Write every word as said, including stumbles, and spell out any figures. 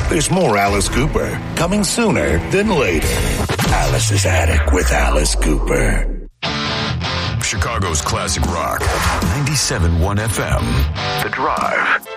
There's more Alice Cooper coming sooner than later. Alice's Attic with Alice Cooper. Chicago's classic rock, ninety-seven point one F M. The Drive.